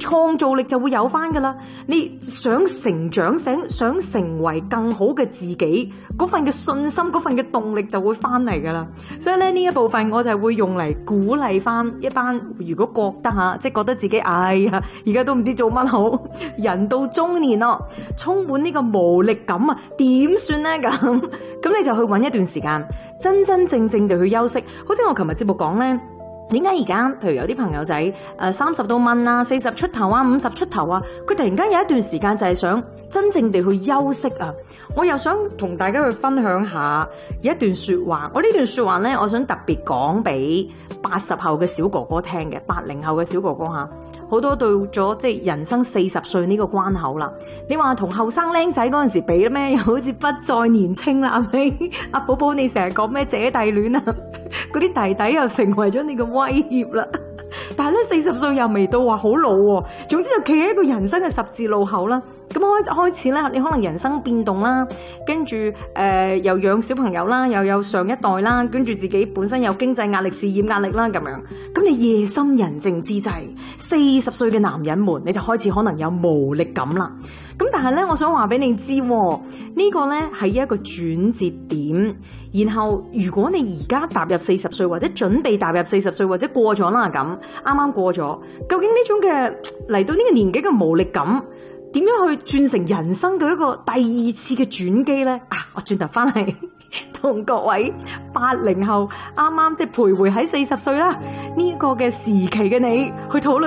創造力就會有翻噶啦。你想成長，想成為更好嘅自己，嗰份嘅信心，嗰份嘅動力就會翻嚟噶啦。所以咧呢一部分我就會用嚟鼓勵翻一班如果覺得即係覺得自己哎呀而家都唔知做乜好，人到中年咯，充滿呢個無力感啊，點算呢咁你就去揾一段時間，真真正正地去休息。好似我琴日節目講呢，點解而家譬如有啲朋友仔30到蚊啊，40出頭啊，50出頭啊，佢突然間有一段時間就係想真正地去休息啊。我又想同大家去分享下一段說話。我呢段說話呢，我想特別講俾80後嘅小哥哥聽嘅，80後嘅小哥哥吓。好多到咗即係人生40歲呢個關口啦，你話同後生僆仔嗰陣時比咩？又好似不再年輕啦，係咪？阿寶寶你成日講咩姐弟戀啊？嗰啲弟弟又成為咗你嘅威脅啦。但係咧40歲又未到話好老喎，總之就企喺一個人生嘅十字路口啦。咁開始咧，你可能人生變動啦，跟住又養小朋友啦，又有上一代啦，跟住自己本身有經濟壓力、事業壓力啦咁樣。咁你夜深人靜之際，40歲嘅男人們，你就開始可能有無力感啦。咁但係咧，我想話俾你知，呢個咧係一個轉折點。然後如果你而家踏入40歲，或者準備踏入40歲，或者過咗啦咁，啱啱過咗，究竟呢種嘅嚟到呢個年紀嘅無力感，點樣去轉成人生嘅一個第二次嘅轉機呢？我轉頭翻嚟同各位80後啱啱即係徘徊喺40歲啦呢個嘅時期嘅你去討論。